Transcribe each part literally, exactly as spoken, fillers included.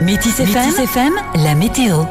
Métis F M, Métis F M, la météo.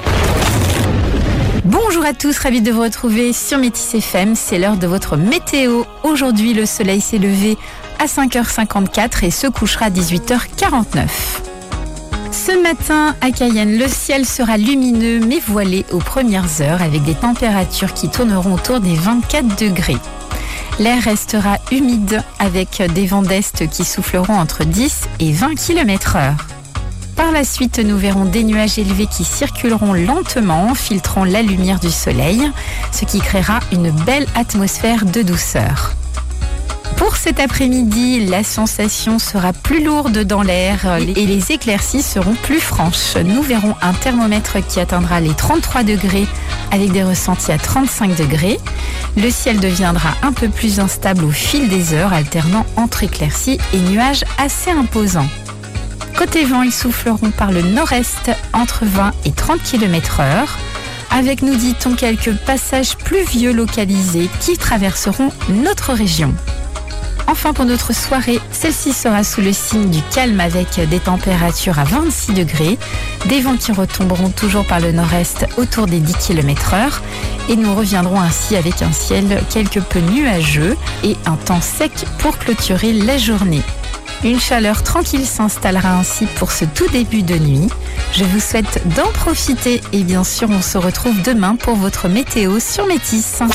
Bonjour à tous, ravi de vous retrouver sur Métis F M. C'est l'heure de votre météo. Aujourd'hui, le soleil s'est levé à cinq heures cinquante-quatre et se couchera à dix-huit heures quarante-neuf. Ce matin, à Cayenne, le ciel sera lumineux mais voilé aux premières heures avec des températures qui tourneront autour des vingt-quatre degrés. L'air restera humide avec des vents d'est qui souffleront entre dix et vingt kilomètres heure. Par la suite, nous verrons des nuages élevés qui circuleront lentement, filtrant la lumière du soleil, ce qui créera une belle atmosphère de douceur. Pour cet après-midi, la sensation sera plus lourde dans l'air et les éclaircies seront plus franches. Nous verrons un thermomètre qui atteindra les trente-trois degrés avec des ressentis à trente-cinq degrés. Le ciel deviendra un peu plus instable au fil des heures, alternant entre éclaircies et nuages assez imposants. Côté vent, ils souffleront par le nord-est entre vingt et trente kilomètres heure. Avec, nous dit-on, quelques passages pluvieux localisés qui traverseront notre région. Enfin, pour notre soirée, celle-ci sera sous le signe du calme avec des températures à vingt-six degrés, des vents qui retomberont toujours par le nord-est autour des dix kilomètres heure et nous reviendrons ainsi avec un ciel quelque peu nuageux et un temps sec pour clôturer la journée. Une chaleur tranquille s'installera ainsi pour ce tout début de nuit. Je vous souhaite d'en profiter et bien sûr on se retrouve demain pour votre météo sur Métis.